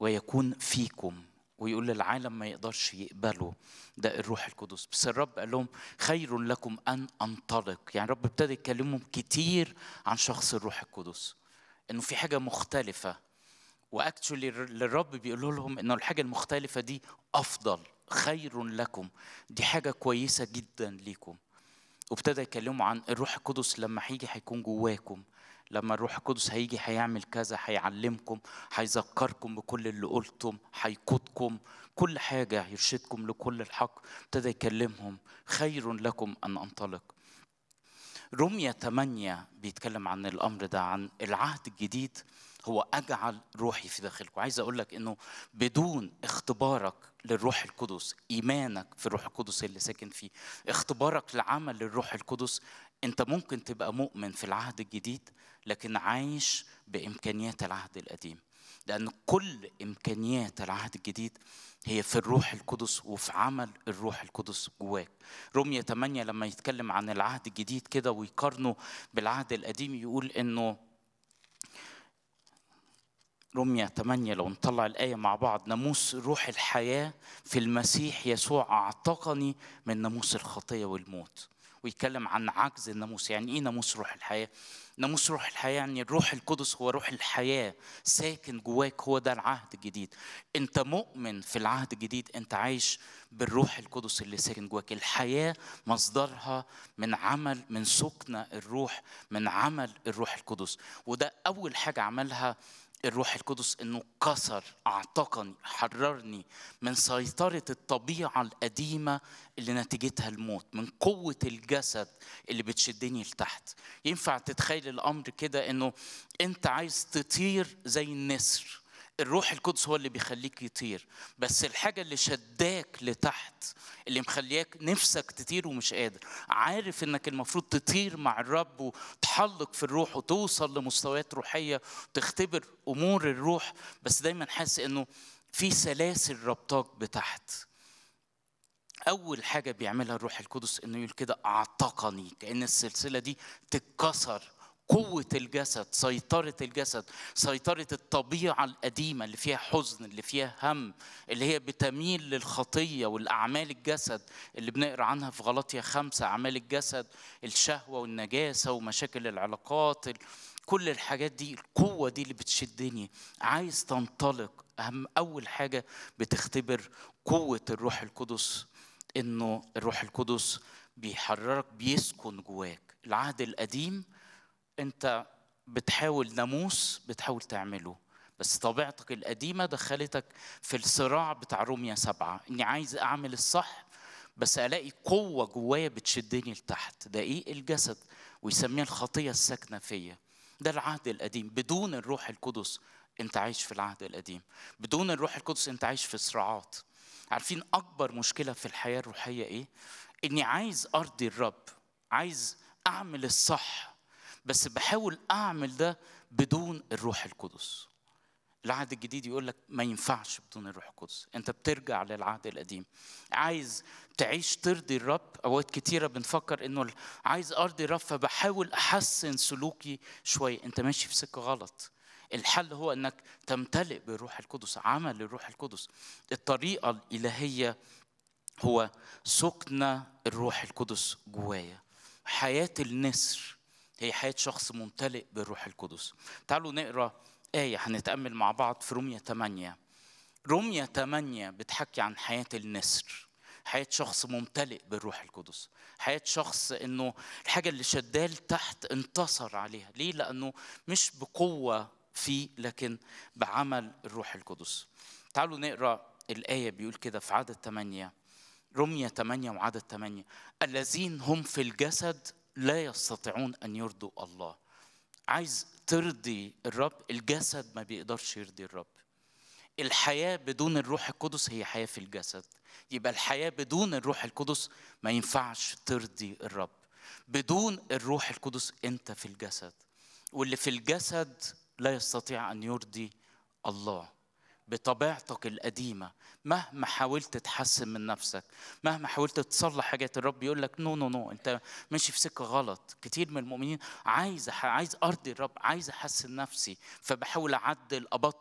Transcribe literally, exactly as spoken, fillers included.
ويكون فيكم. ويقول للعالم ما يقدرش يقبله، ده الروح القدس. بس الرب قال لهم خير لكم أن أنطلق. يعني الرب ابتدى يكلمهم كتير عن شخص الروح القدس، إنه في حاجة مختلفة. واكتشولي للرب بيقول لهم انه الحاجه المختلفه دي افضل، خير لكم، دي حاجه كويسه جدا ليكم. وابتدى يكلموا عن الروح القدس لما هيجي هيكون جواكم، لما الروح القدس هيجي هيعمل كذا، هيعلمكم، هيذكركم بكل اللي قلتم، هيقودكم كل حاجه، هيرشدكم لكل الحق. ابتدى يكلمهم خير لكم ان انطلق. رومية ثمانية بيتكلم عن الأمر ده، عن العهد الجديد هو أجعل روحي في داخلكم. عايز أقول لك إنه بدون اختبارك للروح القدس، إيمانك في الروح القدس اللي ساكن فيه، اختبارك لعمل الروح القدس، أنت ممكن تبقى مؤمن في العهد الجديد لكن عايش بإمكانيات العهد القديم، لأن كل إمكانيات العهد الجديد هي في الروح القدس وفي عمل الروح القدس جواك. رومية ثمانية لما يتكلم عن العهد الجديد كده ويقارنه بالعهد القديم، يقول إنه رومية ثمانية لو نطلع الآية مع بعض، ناموس روح الحياة في المسيح يسوع أعتقني من ناموس الخطية والموت. ويتكلم عن عجز الناموس. يعني إيه ناموس روح الحياة؟ ناموس روح الحياة يعني الروح القدس هو روح الحياة ساكن جواك، هو ده العهد الجديد. أنت مؤمن في العهد الجديد، أنت عايش بالروح القدس اللي ساكن جواك. الحياة مصدرها من عمل، من سكن الروح، من عمل الروح القدس. وده أول حاجة عملها الروح القدس، انه كسر، اعتقني، حررني من سيطرة الطبيعة القديمة اللي نتيجتها الموت، من قوة الجسد اللي بتشدني لتحت. ينفع تتخيل الامر كده انه انت عايز تطير زي النسر، الروح القدس هو اللي بيخليك يطير، بس الحاجة اللي شداك لتحت، اللي مخليك نفسك تطير ومش قادر، عارف انك المفروض تطير مع الرب وتحلق في الروح وتوصل لمستويات روحية وتختبر امور الروح، بس دايما حاسس انه في سلاسل ربطاك بتحت. اول حاجة بيعملها الروح القدس انه يقول كده اعتقني، كأن السلسلة دي تتكسر. قوة الجسد، سيطرة الجسد، سيطرة الطبيعة القديمة اللي فيها حزن، اللي فيها هم، اللي هي بتميل للخطية والأعمال الجسد اللي بنقرأ عنها في غلاطية خمسة. أعمال الجسد الشهوة والنجاسة ومشاكل العلاقات، كل الحاجات دي، القوة دي اللي بتشدني. عايز تنطلق، أهم أول حاجة بتختبر قوة الروح القدس، إنه الروح القدس بيحررك، بيسكن جواك. العهد القديم انت بتحاول ناموس بتحاول تعمله، بس طبيعتك القديمة دخلتك في الصراع بتاع رومية سبعة، اني عايز اعمل الصح بس الاقي قوة جوايا بتشدني لتحت. ده ايه؟ الجسد، ويسميها الخطية الساكنة فيا. ده العهد القديم. بدون الروح القدس انت عايش في العهد القديم، بدون الروح القدس انت عايش في صراعات. عارفين اكبر مشكلة في الحياة الروحية ايه؟ اني عايز ارضي الرب، عايز اعمل الصح، بس بحاول أعمل ده بدون الروح القدس. العهد الجديد يقول لك ما ينفعش بدون الروح القدس، أنت بترجع للعهد القديم. عايز تعيش ترضي الرب، أوقات كتيرة بنفكر إنه عايز أرضي الرب فبحاول أحسن سلوكي شوية، أنت ماشي في سكة غلط. الحل هو أنك تمتلئ بالروح القدس، عمل الروح القدس. الطريقة الإلهية هو سكن الروح القدس جوايا. حياة النسر هي حياة شخص ممتلئ بالروح القدس. تعالوا نقرأ آية هنتأمل مع بعض في رومية ثمانية. رومية ثمانية بتحكي عن حياة النسر، حياة شخص ممتلئ بالروح القدس، حياة شخص إنه الحاجة اللي شدال تحت انتصر عليها. ليه؟ لأنه مش بقوة فيه لكن بعمل الروح القدس. تعالوا نقرأ الآية بيقول كده في عدد ثمانية، رومية ثمانية وعدد ثمانية: الذين هم في الجسد لا يستطيعون أن يرضوا الله. عايز ترضي الرب، الجسد ما بيقدرش يرضي الرب. الحياة بدون الروح القدس هي حياة في الجسد، يبقى الحياة بدون الروح القدس ما ينفعش ترضي الرب. بدون الروح القدس أنت في الجسد، واللي في الجسد لا يستطيع أن يرضي الله. بطبيعتك القديمة مهما حاولت تحسن من نفسك، مهما حاولت تصلح حاجات، الرب يقول لك نو نو نو انت ماشي في سكة غلط. كتير من المؤمنين عايز عايز ارضي الرب، عايز احسن نفسي، فبحاول اعدل، ابطل